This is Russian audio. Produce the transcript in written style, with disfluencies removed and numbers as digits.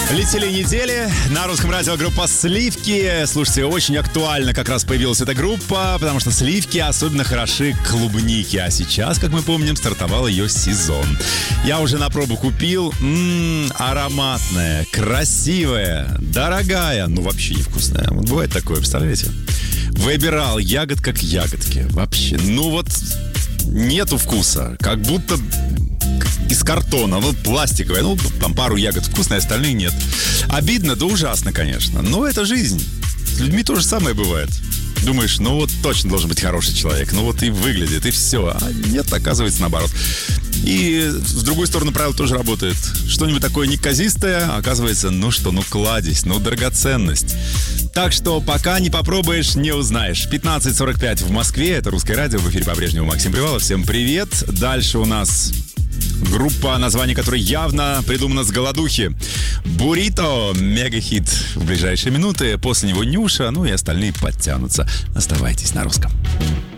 Летели недели. На русском радио группа «Сливки». Слушайте, очень актуально как раз появилась эта группа, потому что сливки особенно хороши к клубнике. А сейчас, как мы помним, стартовал ее сезон. Я уже на пробу купил. Ароматная, красивая, дорогая, ну вообще невкусная. Вот бывает такое, представляете? Выбирал ягодка к ягодке. Вообще, ну вот нету вкуса. Как будто из картона, ну, пластиковая. Ну, там пару ягод вкусные, остальные нет. Обидно, да ужасно, конечно. Но это жизнь. С людьми то же самое бывает. Думаешь, ну вот точно должен быть хороший человек. Ну вот и выглядит, и все. А нет, оказывается, наоборот. И с другой стороны, правило тоже работает. Что-нибудь такое неказистое, оказывается, ну что, ну кладезь, ну драгоценность. Так что пока не попробуешь, не узнаешь. 15:45 в Москве. Это «Русское радио». В эфире по-прежнему Максим Привалов. Всем привет. Дальше у нас группа, название которой явно придумано с голодухи. «Буррито». Мегахит в ближайшие минуты. После него Нюша, ну и остальные подтянутся. Оставайтесь на русском.